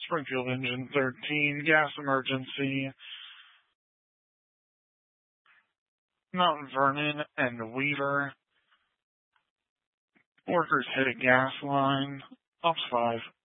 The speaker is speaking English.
Springfield Engine 13, gas emergency. Mount Vernon and Weaver. Workers hit a gas line. Ops 5.